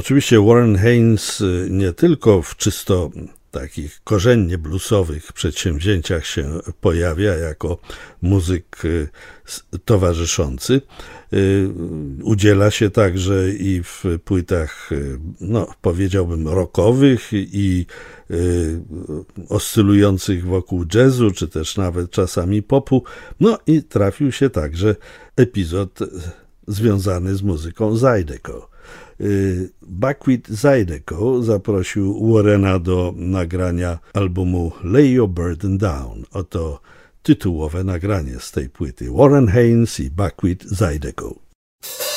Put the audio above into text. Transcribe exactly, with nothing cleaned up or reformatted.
Oczywiście Warren Haynes nie tylko w czysto takich korzennie bluesowych przedsięwzięciach się pojawia jako muzyk towarzyszący. Udziela się także i w płytach, no powiedziałbym, rockowych i oscylujących wokół jazzu, czy też nawet czasami popu. No i trafił się także epizod związany z muzyką Zydeco. Buckwheat Zydeco zaprosił Warrena do nagrania albumu Lay Your Burden Down. Oto tytułowe nagranie z tej płyty. Warren Haynes i Buckwheat Zydeco.